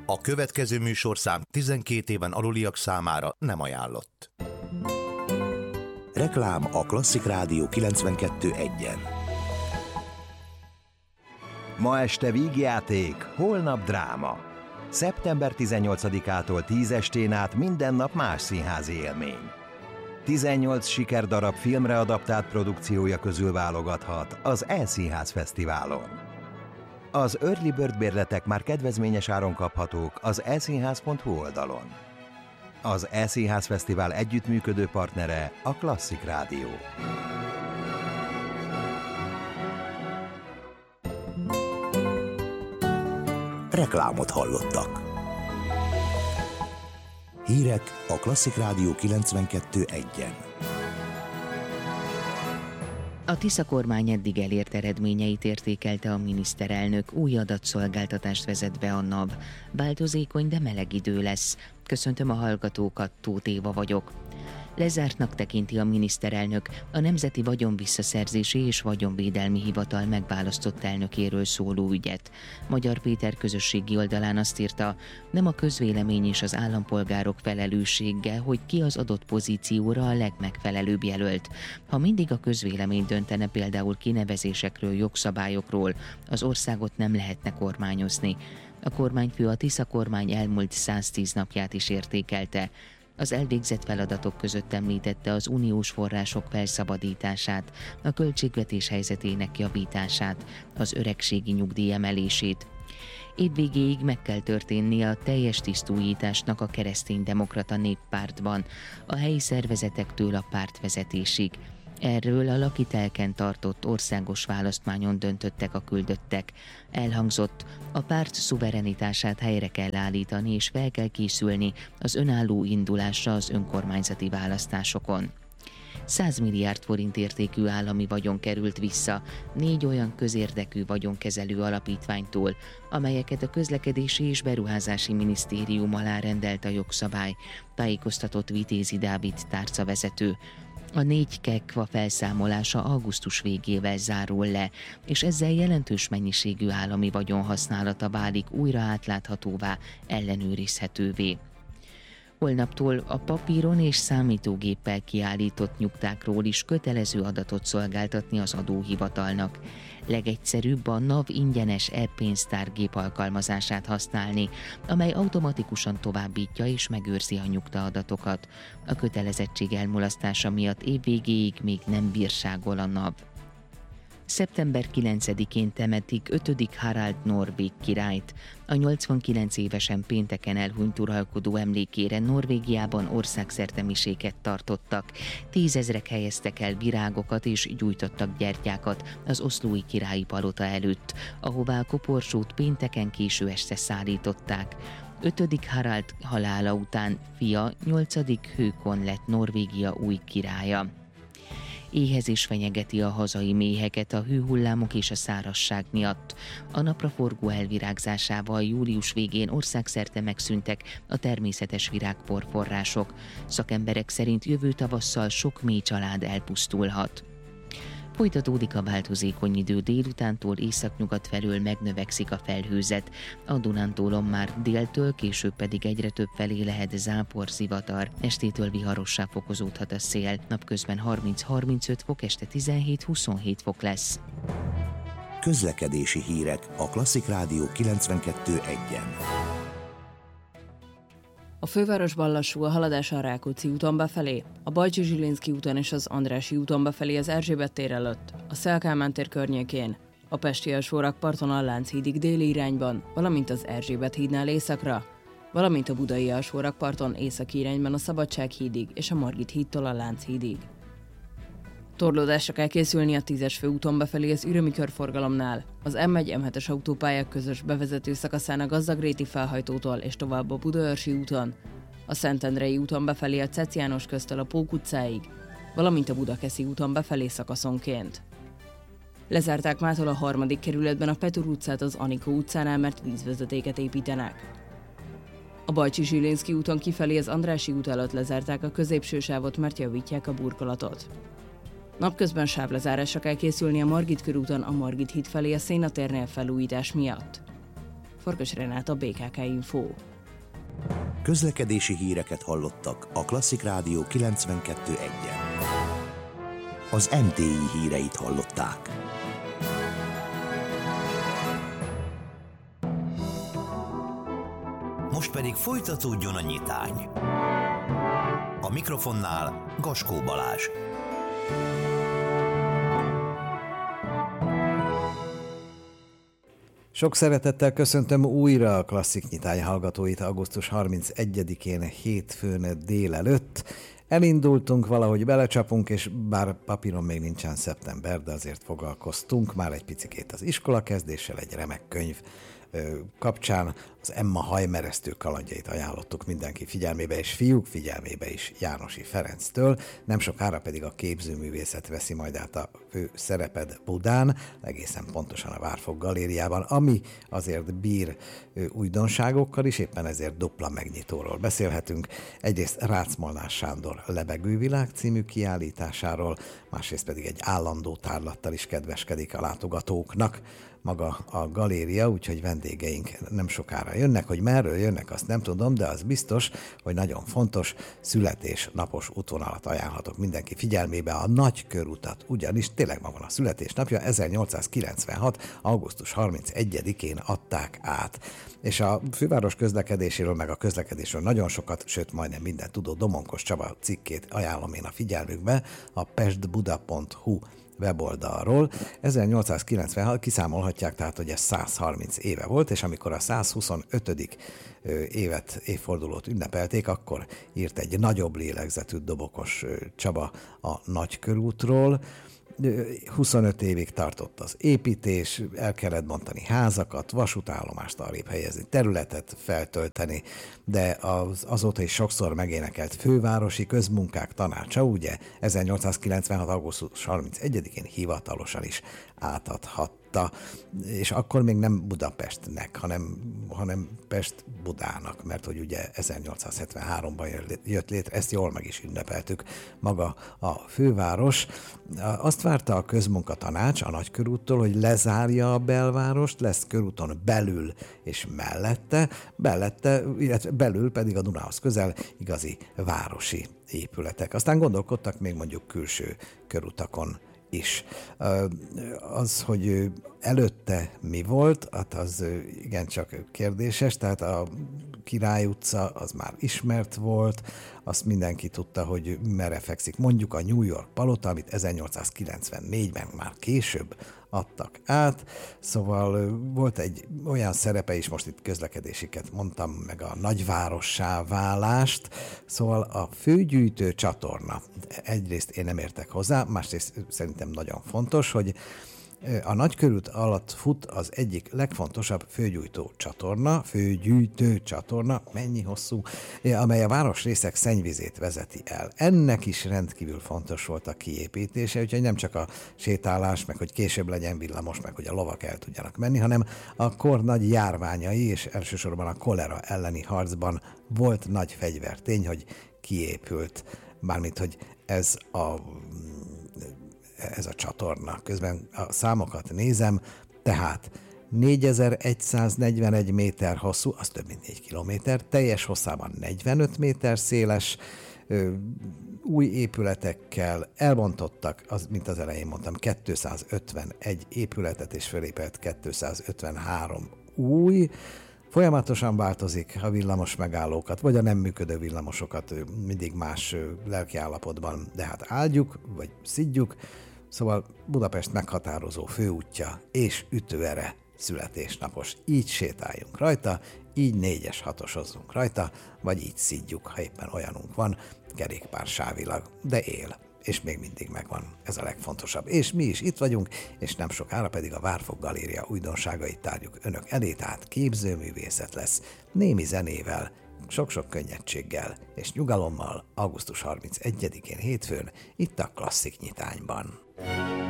A következő műsorszám 12 éven aluliak számára nem ajánlott. Reklám a Klasszik Rádió 92.1-en. Ma este vígjáték, holnap dráma. Szeptember 18-ától 10 estén át minden nap más színházi élmény. 18 sikerdarab filmre adaptált produkciója közül válogathat az E-Színház Fesztiválon. Az Early Bird bérletek már kedvezményes áron kaphatók az eszínház.hu oldalon. Az E-Színház Fesztivál együttműködő partnere a Klasszik Rádió. Reklámot hallottak. Hírek a Klasszik Rádió 92.1-en. A Tisza kormány eddig elért eredményeit értékelte a miniszterelnök, új adatszolgáltatást vezet be a NAV. Változékony, de meleg idő lesz. Köszöntöm a hallgatókat, Tóth Éva vagyok. Lezártnak tekinti a miniszterelnök a Nemzeti Vagyonvisszaszerzési és Vagyonvédelmi Hivatal megválasztott elnökéről szóló ügyet. Magyar Péter közösségi oldalán azt írta, nem a közvélemény és az állampolgárok felelőssége, hogy ki az adott pozícióra a legmegfelelőbb jelölt. Ha mindig a közvélemény döntene például kinevezésekről, jogszabályokról, az országot nem lehetne kormányozni. A kormányfő a Tisza kormány elmúlt 110 napját is értékelte. Az elvégzett feladatok között említette az uniós források felszabadítását, a költségvetés helyzetének javítását, az öregségi nyugdíj emelését. Évvégéig meg kell történnie a teljes tisztújításnak a Kereszténydemokrata Néppártban, a helyi szervezetektől a pártvezetésig. Erről a Lakitelken tartott országos választmányon döntöttek a küldöttek. Elhangzott, a párt szuverenitását helyre kell állítani és fel kell készülni az önálló indulásra az önkormányzati választásokon. 100 milliárd forint értékű állami vagyon került vissza 4 olyan közérdekű vagyonkezelő alapítványtól, amelyeket a Közlekedési és Beruházási Minisztérium alá rendelt a jogszabály, tájékoztatott Vitézi Dávid tárcavezető. A 4 kekva felszámolása augusztus végével zárul le, és ezzel jelentős mennyiségű állami vagyon használata válik újra átláthatóvá, ellenőrizhetővé. Holnaptól a papíron és számítógéppel kiállított nyugtákról is kötelező adatot szolgáltatni az adóhivatalnak. Legegyszerűbb a NAV ingyenes e-pénztárgép alkalmazását használni, amely automatikusan továbbítja és megőrzi a nyugtaadatokat. A kötelezettség elmulasztása miatt évvégéig még nem bírságol a NAV. Szeptember 9-én temetik 5. Harald norvég királyt. A 89 évesen pénteken elhunyt uralkodó emlékére Norvégiában országszerte miséket tartottak. 10 000-ek helyeztek el virágokat és gyújtottak gyertyákat az oszlói királyi palota előtt, ahová a koporsót pénteken késő este szállították. 5. Harald halála után fia 8. Håkon lett Norvégia új királya. Éhezés fenyegeti a hazai méheket a hőhullámok és a szárazság miatt. A napraforgó elvirágzásával július végén országszerte megszűntek a természetes virágporforrások. Szakemberek szerint jövő tavasszal sok méh család elpusztulhat. Folytatódik a változékony idő, délutántól északnyugat felől megnövekszik a felhőzet. A Dunántúlon már déltől, később pedig egyre több felé lehet zápor, zivatar. Estétől viharossá fokozódhat a szél. Napközben 30-35 fok, este 17-27 fok lesz. Közlekedési hírek a Klasszik Rádió 92.1-en. A fővárosban lassú a haladás a Rákóczi úton befelé, a Bajcsy-Zsilinszky úton és az Andrássy úton befelé az Erzsébet tér előtt, a Széll Kálmán tér környékén, a Pesti alsórakparton a Lánchídig déli irányban, valamint az Erzsébet hídnál északra, valamint a Budai alsórakparton északi irányban a Szabadsághídig és a Margit hídtól a Lánchídig. Torlódásra kell készülni a 10-es főúton befelé az ürömi körforgalomnál, az M1-M7-es autópályák közös bevezető szakaszán a Gazdagréti felhajtótól és tovább a Budaörsi úton, a Szentendrei úton befelé a Cec János köztől a Pók utcáig, valamint a Budakeszi úton befelé szakaszonként. Lezárták mától a 3. kerületben a Petur utcát az Anikó utcánál, mert vízvezetéket építenek. A Bajcsy-Zsilinszky úton kifelé az Andrássy út előtt lezárták a középső sávot, mert javítják a burkolatot. Napközben sávlezárásra kell készülni a Margit körúton a Margit híd felé a Széna térnél felújítás miatt. Farkas Renáta, BKK Info. Közlekedési híreket hallottak a Klasszik Rádió 92.1-en. Az MTI híreit hallották. Most pedig folytatódjon a nyitány. A mikrofonnál Gaskó Balázs. Sok szeretettel köszöntöm újra a Klasszik Nyitány hallgatóit augusztus 31-én hétfőn délelőtt. Elindultunk, valahogy belecsapunk, és bár papíron még nincsen szeptember, de azért foglalkoztunk már egy picikét az iskolakezdéssel, egy remek könyv kapcsán az Emma hajmeresztő kalandjait ajánlottuk mindenki figyelmébe, és fiúk figyelmébe is Jánosi Ferenctől. Nem sokára pedig a képzőművészet veszi majd át a fő szerepet Budán, egészen pontosan a Várfok Galériában, ami azért bír újdonságokkal is, éppen ezért dupla megnyitóról beszélhetünk. Egyrészt Rácz Molnár Sándor Lebegővilág című kiállításáról, másrészt pedig egy állandó tárlattal is kedveskedik a látogatóknak maga a galéria, úgyhogy vendégeink nem sokára jönnek, hogy merről jönnek, azt nem tudom, de az biztos, hogy nagyon fontos születésnapos útvonalat ajánlhatok mindenki figyelmébe, a Nagy Körutat, ugyanis tényleg ma van a születésnapja, 1896. augusztus 31-én adták át. És a főváros közlekedéséről, meg a közlekedésről nagyon sokat, sőt majdnem minden tudó Domonkos Csaba cikkét ajánlom én a figyelmükbe, a pestbuda.hu weboldalról. 1896 kiszámolhatják, tehát hogy ez 130 éve volt, és amikor a 125. évfordulót ünnepelték, akkor írt egy nagyobb lélegzetű Dobokos Csaba a Nagykörútról. 25 évig tartott az építés, el kellett bontani házakat, vasútállomást arrébb helyezni, területet feltölteni, de azóta is sokszor megénekelt fővárosi közmunkák tanácsa, ugye 1896. augusztus 31-én hivatalosan is átadhatta, és akkor még nem Budapestnek, hanem Pest-Budának, mert hogy ugye 1873-ban jött létre, ezt jól meg is ünnepeltük maga a főváros. Azt várta a közmunkatanács a Nagykörúttól, hogy lezárja a belvárost, lesz körúton belül és mellette, illetve belül pedig a Dunához közel igazi városi épületek. Aztán gondolkodtak még mondjuk külső körutakon is. Az, hogy előtte mi volt, hát az igencsak kérdéses, tehát a Király utca az már ismert volt, azt mindenki tudta, hogy merre fekszik mondjuk a New York palota, amit 1894-ben már később adtak át, szóval volt egy olyan szerepe is, most itt közlekedésiket mondtam, meg a nagyvárossá válást, szóval a főgyűjtő csatorna, egyrészt én nem értek hozzá, másrészt szerintem nagyon fontos, hogy a Nagykörút alatt fut az egyik legfontosabb főgyűjtő csatorna, mennyi hosszú, amely a városrészek szennyvizét vezeti el. Ennek is rendkívül fontos volt a kiépítése, úgyhogy nem csak a sétálás, meg hogy később legyen villamos, meg hogy a lovak el tudjanak menni, hanem a kor nagy járványai, és elsősorban a kolera elleni harcban volt nagy fegyvertény, hogy kiépült, mármint hogy ez a csatorna. Közben a számokat nézem, tehát 4141 méter hosszú, az több mint 4 kilométer, teljes hosszában 45 méter széles, új épületekkel elbontottak, mint az elején mondtam, 251 épületet, és fölépült 253 új. Folyamatosan változik a villamos megállókat, vagy a nem működő villamosokat mindig más lelkiállapotban, de hát áldjuk, vagy szidjuk. Szóval Budapest meghatározó főútja és ütőere születésnapos. Így sétáljunk rajta, így 4-es 6-osozzunk rajta, vagy így szidjuk, ha éppen olyanunk van, kerékpár sávilag, de él. És még mindig megvan. Ez a legfontosabb. És mi is itt vagyunk, és nem sokára pedig a Várfok Galéria újdonságait tárjuk önök elé, tehát képzőművészet lesz, némi zenével, sok-sok könnyedséggel és nyugalommal augusztus 31-én hétfőn itt a Klasszik Nyitányban.